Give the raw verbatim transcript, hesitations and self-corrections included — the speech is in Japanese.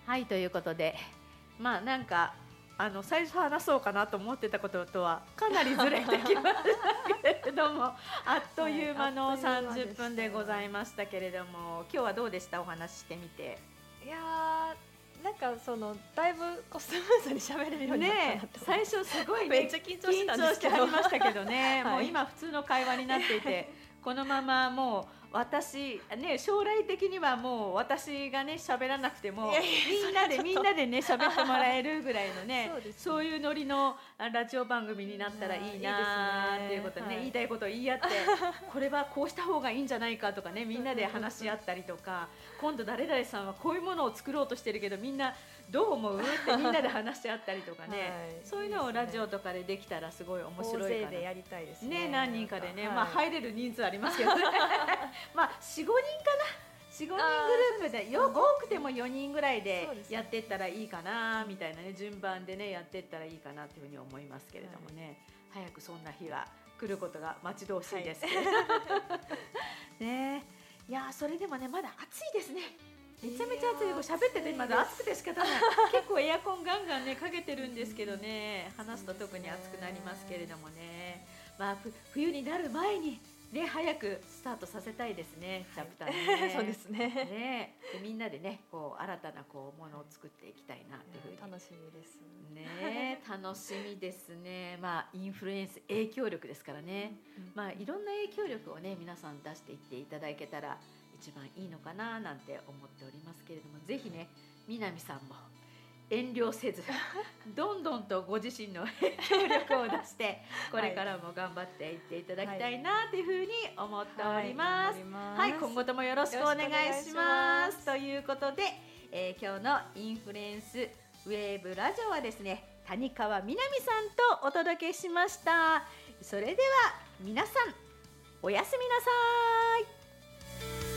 はい、ということで、まあなんかあの最初話そうかなと思ってたこととはかなりずれてきましたけれどもあっという間のさんじゅっぷんでございましたけれども、今日はどうでした？お話ししてみて。 いやー、なんかそのだいぶこうスムーズに喋れるようになったなねと、 最初すごい、ね、 めっちゃ緊張してたんですけど緊張してはりましたけどね、 はい、 もう今普通の会話になっていてこのままもう私、ね、将来的にはもう私がね喋らなくてもいやいやみんなでみんなでね喋ってもらえるぐらいのねそうですね、 そういうノリのラジオ番組になったらいいなっていうことでね、はい、言いたいことを言い合ってこれはこうした方がいいんじゃないかとかね、みんなで話し合ったりとか、今度誰々さんはこういうものを作ろうとしてるけどみんなどう思うってみんなで話し合ったりとかね、はい、そういうのをラジオとかでできたらすごい面白いかな。 大勢でやりたいですね。 ね、何人かでね、 はい、 まあ入れる人数ありますけどねまあ よん、ごにんかな、よん、ごにんグループでよ多くてもよにんぐらいでやっていったらいいかなみたいなね、順番でねやっていったらいいかなというふうに思いますけれどもね、はい、早くそんな日が来ることが待ち遠しいです、はい、ね、いやそれでもねまだ暑いですね。めちゃめちゃ暑い。喋っててまだ暑くて仕方ない結構エアコンガンガンねかけてるんですけどね、話すと特に暑くなりますけれどもね、まあ冬になる前にね早くスタートさせたいですね、チャプターにねそうですね。 ねでみんなでねこう新たなこうものを作っていきたいなっていうふうに。 楽しみですね、楽しみですね。まあインフルエンス影響力ですからね、うん、まあいろんな影響力をね皆さん出していっていただけたら一番いいのかななんて思っておりますけれども、ぜひね南さんも遠慮せずどんどんとご自身の影響力を出してこれからも頑張っていっていただきたいなというふうに思っております。はい、はい、今後ともよろしくお願いします。ということで、えー、今日のインフルエンスウェーブラジオはですね、谷川みなみさんとお届けしました。それでは皆さんおやすみなさい。